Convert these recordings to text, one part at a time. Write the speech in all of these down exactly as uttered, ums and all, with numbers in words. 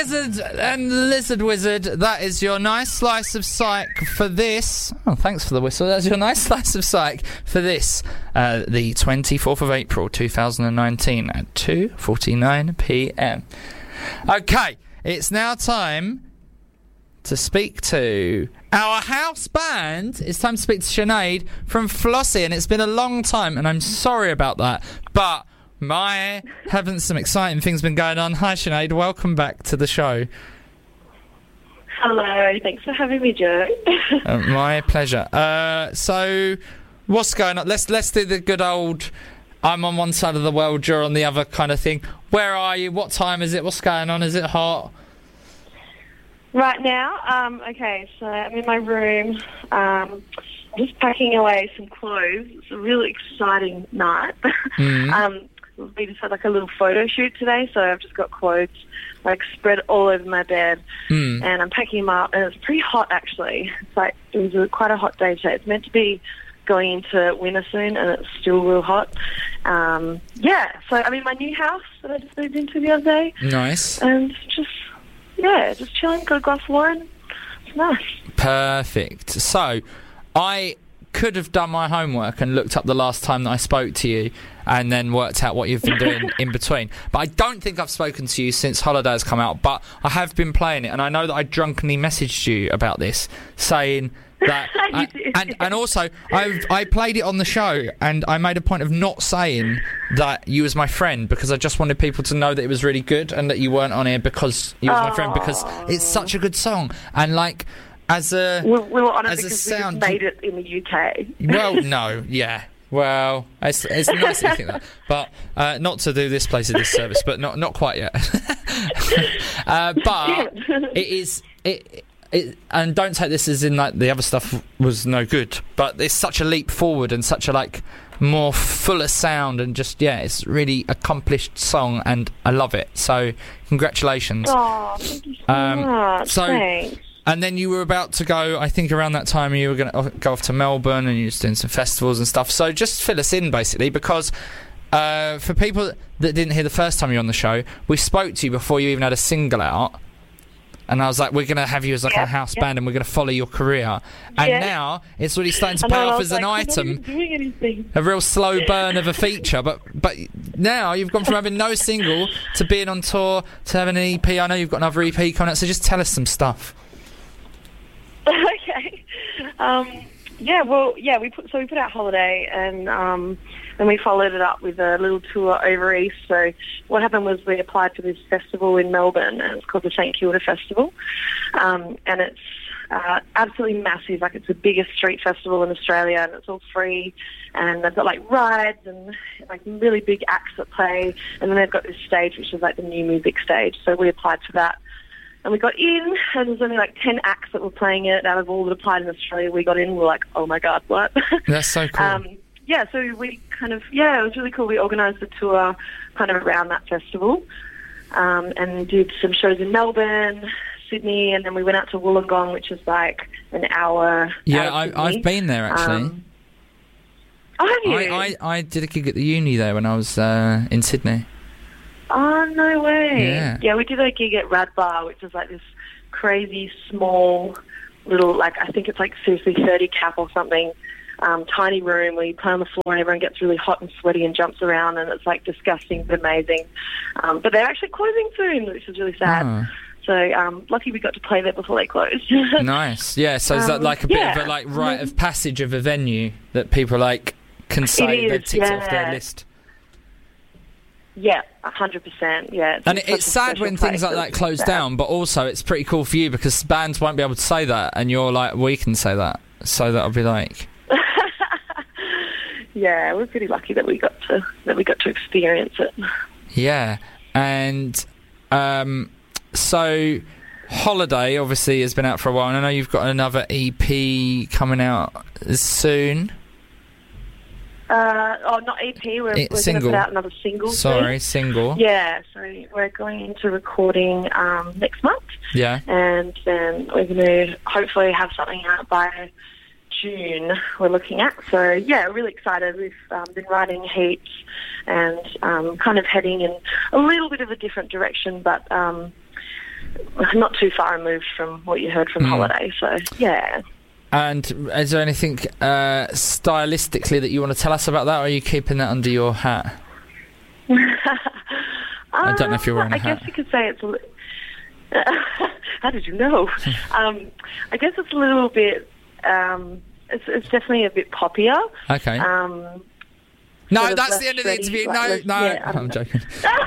Gizzard and Lizard Wizard, that is your nice slice of psych for this. Oh, thanks for the whistle. That's your nice slice of psych for this, uh, the twenty-fourth of April, two thousand nineteen at two forty-nine p.m. Okay, it's now time to speak to our house band. It's time to speak to Sinead from Flossie, and it's been a long time, and I'm sorry about that, but my having some exciting things been going on. Hi Sinead, welcome back to the show. Hello, thanks for having me, Joe. uh, my pleasure. Uh, so, what's going on? Let's let's do the good old I'm on one side of the world, you're on the other kind of thing. Where are you? What time is it? What's going on? Is it hot? Right now, um, okay, so I'm in my room. Um, I'm just packing away some clothes. It's a really exciting night. Mm. um, we just had like a little photo shoot today, so I've just got clothes like spread all over my bed, mm. and I'm packing them up, and it's pretty hot actually. It's like it was a, quite a hot day today. It's meant to be going into winter soon, and it's still real hot. Um, yeah, so I'm in my new house that I just moved into the other day. Nice. And just yeah, just chilling, got a glass of wine. It's nice. Perfect. So, I could have done my homework and looked up the last time that I spoke to you and then worked out what you've been doing in between. But I don't think I've spoken to you since Holiday has come out, but I have been playing it, and I know that I drunkenly messaged you about this, saying that... I, and, and also, I've, I played it on the show, and I made a point of not saying that you was my friend, because I just wanted people to know that it was really good and that you weren't on here because you was Aww. my friend, because it's such a good song. And, like... As a, we, we were on it as because a sound, we just made it in the U K. Well, no, yeah. Well, it's, it's nice that you think that. But uh, not to do this place a disservice, but not not quite yet. uh, but it is... It, it, and don't take this as in like the other stuff was no good, but it's such a leap forward and such a like more fuller sound, and just yeah, it's really accomplished song, and I love it. So congratulations. Oh, thank you so um, much. So, Thanks. And then you were about to go, I think around that time you were going to go off to Melbourne, and you were doing some festivals and stuff. So just fill us in, basically, because uh, for people that didn't hear the first time you were on the show, we spoke to you before you even had a single out. And I was like, we're going to have you as like yeah, a house yeah. band, and we're going to follow your career. And yeah. now it's really starting to I know, pay I off was as like, an I'm item. not even doing anything. A real slow burn of a feature. But but now you've gone from having no single to being on tour to having an E P. I know you've got another E P coming out, so just tell us some stuff. Okay. Um, yeah, well, yeah, we put so we put out Holiday, and um, then we followed it up with a little tour over east. So what happened was we applied for this festival in Melbourne, and it's called the St Kilda Festival, um, and it's uh, absolutely massive. Like, it's the biggest street festival in Australia, and it's all free, and they've got like rides and like really big acts that play, and then they've got this stage which is like the new music stage. So we applied for that. And we got in, and there's only like ten acts that were playing it. Out of all that applied in Australia, we got in, we were like, oh my God, what? That's so cool. Um, yeah, so we kind of, yeah, it was really cool. We organised the tour kind of around that festival, um, and did some shows in Melbourne, Sydney, and then we went out to Wollongong, which is like an hour. Yeah, I, I've been there actually. Um, oh, have you? I, I, I did a gig at the uni there when I was uh, in Sydney. Oh, no way. Yeah. Yeah, we did a gig at Rad Bar, which is like this crazy small little, like, I think it's like seriously thirty cap or something, um, tiny room where you play on the floor and everyone gets really hot and sweaty and jumps around, and it's like disgusting but amazing. Um, but they're actually closing soon, which is really sad. Oh. So um, lucky we got to play there before they closed. Nice. Yeah, so is that Um, like a bit yeah. of a like rite of passage of a venue that people like can say is, they've ticked it off their yeah. list? Yeah, one hundred percent, yeah. And just it, it's such a sad special when things place. like that It's close sad. down, but also it's pretty cool for you because bands won't be able to say that, and you're like, we can say that. So that'll be like... Yeah, we're pretty lucky that we got to that we got to experience it. Yeah, and um, so Holiday obviously has been out for a while, and I know you've got another E P coming out soon. Uh, oh, not E P. We're, we're going to put out another single. Sorry, soon. single. Yeah, so we're going into recording um, next month. Yeah. And then we're going to hopefully have something out by June, we're looking at. So, yeah, really excited. We've um, been writing heaps and um, kind of heading in a little bit of a different direction, but um, not too far removed from what you heard from Mm. Holiday. So yeah. And is there anything uh, stylistically that you want to tell us about that, or are you keeping that under your hat? I don't know if you're wearing a I hat. guess you could say it's a li- how did you know? um, I guess it's a little bit, um, it's, it's definitely a bit poppier. Okay. Um, no, sort of that's less the end of the shreddy, interview. like No, less- no. yeah, I don't I'm know. joking.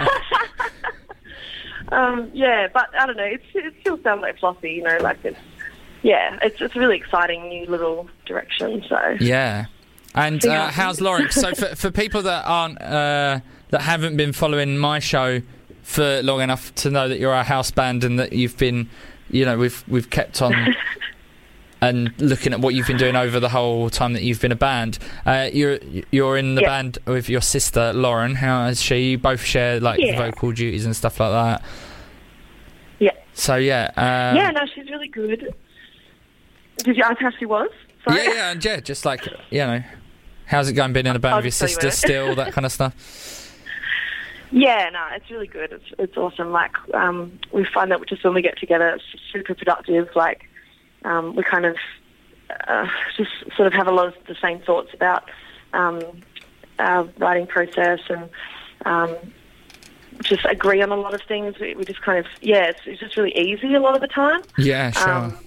um, yeah, but I don't know, it's, it still sounds like flossy, you know, like it's, yeah, it's, it's a really exciting new little direction, so. Yeah. And Yeah. uh, how's Lauren? So for, for people that aren't, uh, that haven't been following my show for long enough to know that you're a house band and that you've been, you know, we've we've kept on and looking at what you've been doing over the whole time that you've been a band. Uh, you're you're in the Yeah. band with your sister Lauren. How is she? You both share like Yeah. vocal duties and stuff like that. Yeah. So yeah. Um, Yeah, no, she's really good. Did you ask how she was? Sorry. yeah, yeah, and yeah, just like, you know, how's it going being in a band I'll with your just tell you sister when it- still, that kind of stuff? Yeah, no, it's really good. It's it's awesome. Like, um, we find that just when we get together, it's super productive. Like, um, we kind of uh, just sort of have a lot of the same thoughts about um, our writing process and um, just agree on a lot of things. We, we just kind of, yeah, it's, it's just really easy a lot of the time. Yeah, sure. Um,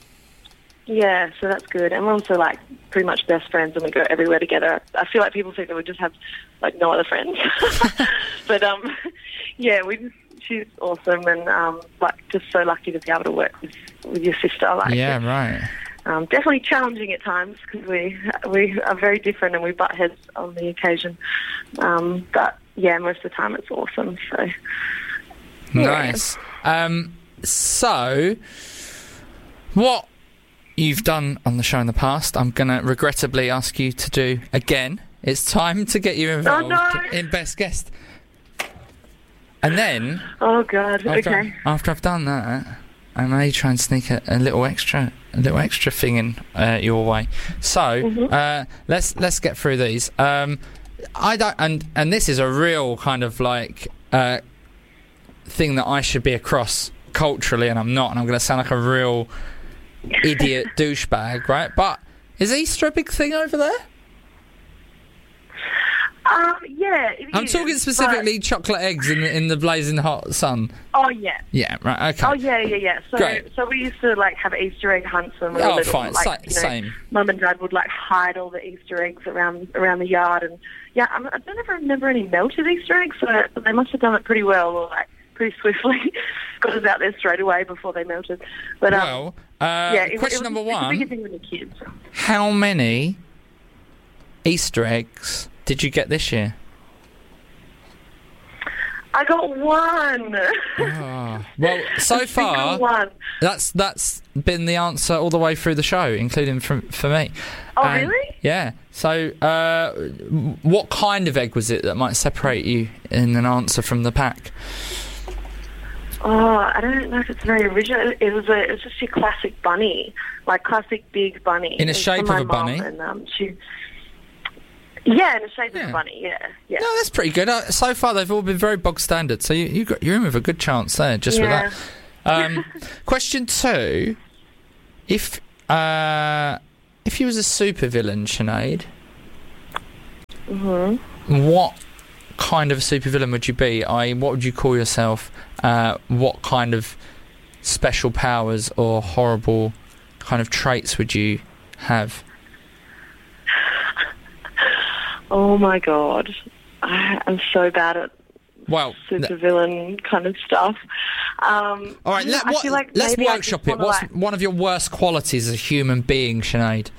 yeah, so that's good. And we're also, like, pretty much best friends and we go everywhere together. I feel like people think that we just have, like, no other friends. But, um, yeah, we just, she's awesome and, um, like, just so lucky to be able to work with, with your sister. Like, yeah, it's, right. um, definitely challenging at times because we, we are very different and we butt heads on the occasion. Um, but, yeah, most of the time it's awesome, so... yeah. Nice. Um, so, what you've done on the show in the past, I'm going to regrettably ask you to do again. It's time to get you involved Oh, no. in Best Guest. And then, Oh, God, after, okay. after I've done that, I may try and sneak a, a little extra, a little extra thing in uh, your way. So, Mhm. uh, let's let's get through these. Um, I don't, and and this is a real kind of like uh, thing that I should be across culturally, and I'm not, and I'm going to sound like a real idiot douchebag, right? But is Easter a big thing over there? Um, yeah, it I'm is, talking but- specifically chocolate eggs in the, in the blazing hot sun. Oh, yeah. Yeah, right. Okay. Oh, yeah, yeah, yeah. So, Great. so we used to, like, have Easter egg hunts when we were Oh, little. fine. Like, Sa- you know, same. Mum and Dad would, like, hide all the Easter eggs around around the yard. And, yeah, I, I don't ever remember any melted Easter eggs, so they must have done it pretty well or, like, pretty swiftly. Got us out there straight away before they melted. But, um, Well, uh, yeah, it, question it was, number it's a bigger one: thing with the kids. how many Easter eggs did you get this year? I got one. Oh. Well, so A single far, one. that's that's been the answer all the way through the show, including from for me. Oh, And- really? Yeah. So, uh, what kind of egg was it that might separate you in an answer from the pack? Oh, I don't know if it's very original. It was a, it was just your classic bunny, like classic big bunny. In a It was shape from my of a bunny? mum, And, um, she, yeah, in the shape Yeah. of a bunny. Yeah, yeah. No, that's pretty good. Uh, so far, they've all been very bog standard. So you, you got, you're in with a good chance there, just Yeah. with that. Um, question two: If uh, if you was a supervillain, Sinead, hmm what kind of a supervillain would you be? I. What would you call yourself? Uh, what kind of special powers or horrible kind of traits would you have? Oh my god, I, I'm so bad at Well, supervillain kind of stuff. Um, all right. yeah, Let, I what, feel like let's maybe I workshop just it. wanna, What's like- one of your worst qualities as a human being, Sinead?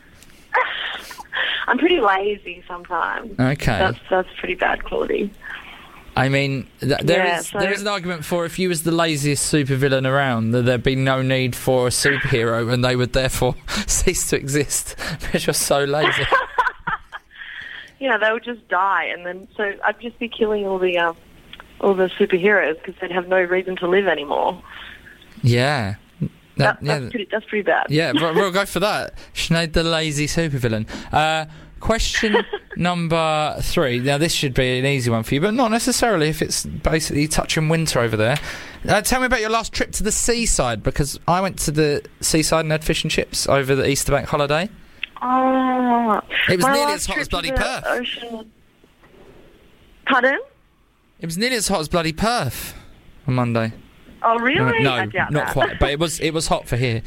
I'm pretty lazy sometimes. Okay. That's that's pretty bad quality. I mean, th- there Yeah, is so- there is an argument for if you was the laziest supervillain around, that there'd be no need for a superhero, and they would therefore cease to exist because you're so lazy. Yeah, they would just die, and then so I'd just be killing all the um, all the superheroes because they'd have no reason to live anymore. Yeah. That, That- yeah, that's pretty. That's pretty bad. yeah, we'll, we'll go for that. Sinead the lazy supervillain. Uh, question number three. Now, this should be an easy one for you, but not necessarily if it's basically touching winter over there. Uh, tell me about your last trip to the seaside, because I went to the seaside and had fish and chips over the Easter bank holiday. Oh, it was my nearly last as hot trip as bloody to the Perth. Ocean. Pardon? It was nearly as hot as bloody Perth on Monday. Oh, really? No, I doubt not that. quite, but it was it was hot for here.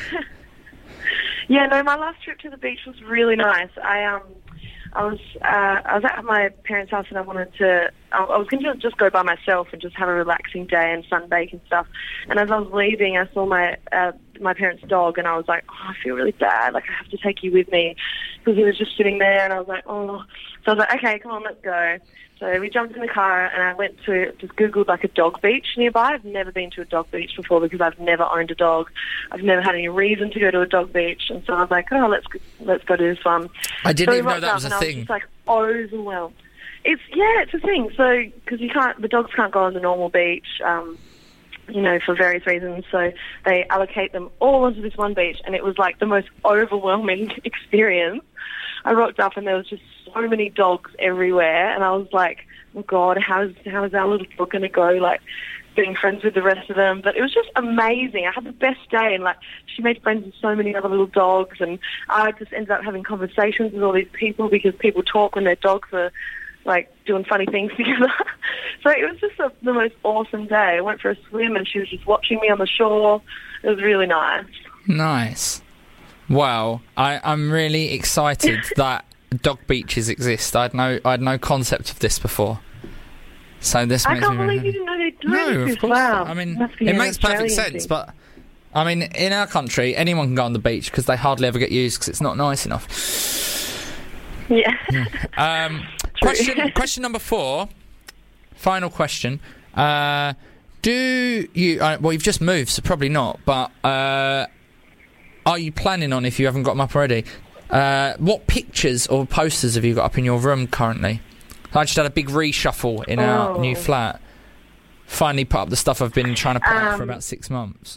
Yeah, no, my last trip to the beach was really nice. I um, I was uh, I was at my parents' house and I wanted to. I, I was going to just go by myself and just have a relaxing day and sunbake and stuff. And as I was leaving, I saw my uh, my parents' dog, and I was like, oh, I feel really bad. Like I have to take you with me, because he was just sitting there, and I was like, oh. So I was like, okay, come on, let's go. So we jumped in the car and I went to, just Googled like a dog beach nearby. I've never been to a dog beach before because I've never owned a dog. I've never had any reason to go to a dog beach. And so I was like, oh, let's go, let's go to this one. I didn't so even know that was a I thing. I was just like overwhelmed. It's, yeah, it's a thing. So, because you can't, the dogs can't go on the normal beach, um, you know, for various reasons. So they allocate them all onto this one beach, and it was like the most overwhelming experience. I rocked up and there was just so many dogs everywhere, and I was like, oh God, how's how is our little dog going to go, like, being friends with the rest of them? But it was just amazing. I had the best day, and like, she made friends with so many other little dogs, and I just ended up having conversations with all these people, because people talk when their dogs are like doing funny things together. So it was just a, the most awesome day. I went for a swim and she was just watching me on the shore. It was really nice. Nice. Wow, I, I'm really excited that dog beaches exist. I had no, I had no concept of this before. So this I makes can't me believe really you didn't know they do No, this. of course. Wow. I mean, Must be it an makes perfect Australian sense, thing. but I mean, in our country, anyone can go on the beach because they hardly ever get used because it's not nice enough. Yeah. Um, question, question number four, final question. Uh, do you? Uh, well, you've just moved, so probably not. But uh, are you planning on, if you haven't got them up already? Uh, what pictures or posters have you got up in your room currently? I just had a big reshuffle in our Oh. new flat. Finally put up the stuff I've been trying to put up for Um, about six months.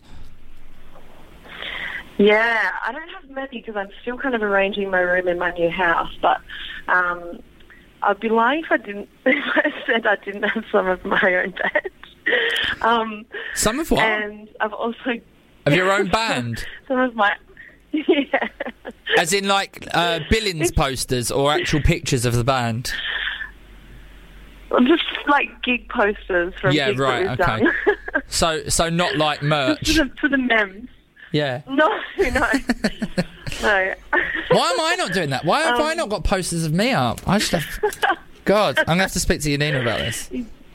Yeah, I don't have many because I'm still kind of arranging my room in my new house, but um, I'd be lying if I didn't if I said I didn't have some of my own band. um, Some of what? And I've also Of your own band? some of my yeah. As in, like, uh, Billings posters or actual pictures of the band? Just like gig posters from Yeah, gigs right, that we've okay. done. So, so not like merch. for, the, for the memes. Yeah. No, no, no. Why am I not doing that? Why have Um, I not got posters of me up? I just have... God, I'm going to have to speak to Nina about this.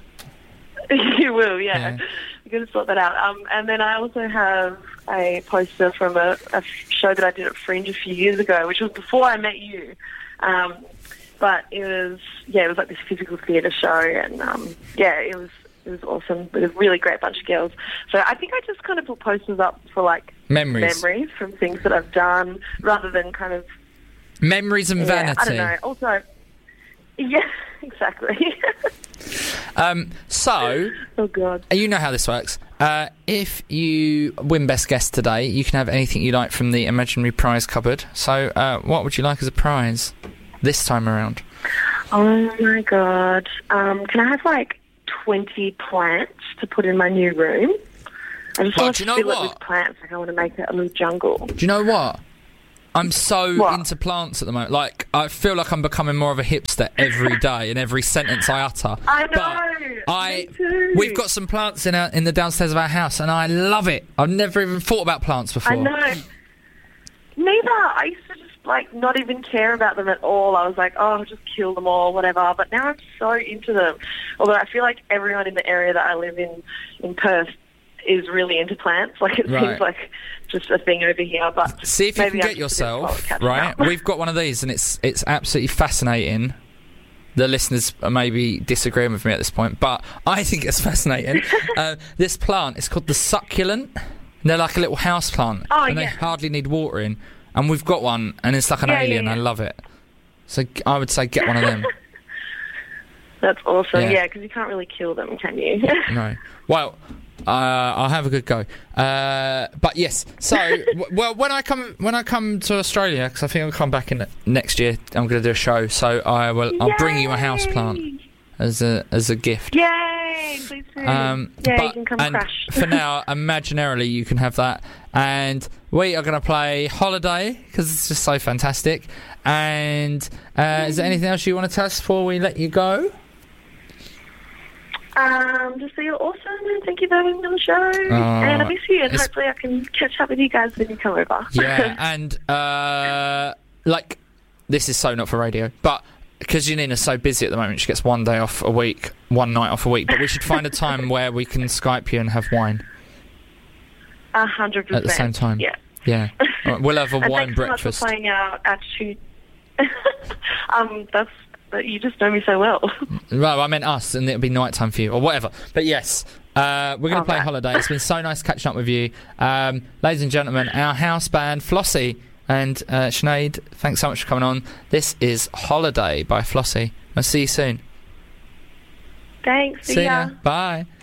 You will, yeah. Yeah. You're going to sort that out. Um, and then I also have a poster from a, a show that I did at Fringe a few years ago, which was before I met you. Um, but it was, yeah, it was like this physical theatre show, and um, yeah, it was it was awesome. With a really great bunch of girls. So I think I just kind of put posters up for like Memories. memories from things that I've done, rather than kind of Memories and yeah, vanity. I don't know. Also, yeah, exactly. Um, so, Oh God. you know how this works. Uh, if you win Best Guest today, you can have anything you like from the imaginary prize cupboard. So, uh, what would you like as a prize this time around? Oh my God. Um, can I have like twenty plants to put in my new room? I just Well, want do to you know fill it what? with plants. Like I want to make it a little jungle. Do you know what? I'm so What? into plants at the moment. Like, I feel like I'm becoming more of a hipster every day in every sentence I utter. I know. But I, Me too. we've got some plants in our, in the downstairs of our house, and I love it. I've never even thought about plants before. I know. Neither. I used to just like not even care about them at all. I was like, oh, I'll just kill them all, whatever. But now I'm so into them. Although I feel like everyone in the area that I live in, in Perth, is really into plants. Like it Right. seems like just a thing over here. But See if you maybe can I'm get just a bit slow yourself, at catching right? up. We've got one of these, and it's it's absolutely fascinating. The listeners are maybe disagreeing with me at this point, but I think it's fascinating. uh, this plant is called the succulent. They're like a little house plant, Oh, and they yeah. hardly need watering. And we've got one, and it's like an Yeah, yeah, alien. yeah. I love it. So g- I would say get one of them. That's awesome. Yeah. Yeah, because you can't really kill them, can you? No. Well, uh, I'll have a good go. Uh, but yes, so w- well, when I come when I come to Australia, because I think I'll come back in next year. I'm going to do a show, so I will. I'll bring you a house plant, as a as a gift. Yay! Please do. Um, yeah, but, you can come and crash. for now, imaginarily, you can have that. And we are going to play Holiday because it's just so fantastic. And uh, mm. is there anything else you want to tell us before we let you go? Um, just so you're awesome, and thank you for having me on the show. Uh, and I miss you, and hopefully I can catch up with you guys when you come over. Yeah, and uh, like, this is so not for radio, but because Janina's so busy at the moment, she gets one day off a week, one night off a week. But we should find a time where we can Skype you and have wine. A hundred percent. At the same time. Yeah. Yeah. Right, we'll have a and wine thanks breakfast. So much for playing our attitude. um, that's. But you just know me so well. Well, I meant us, and it'll be night time for you, or whatever. But yes, uh, we're going to oh, play right. Holiday. It's been so nice catching up with you. Um, ladies and gentlemen, our house band, Flossie and uh, Sinead, thanks so much for coming on. This is Holiday by Flossie. I'll see you soon. Thanks. See, see ya. ya. Bye.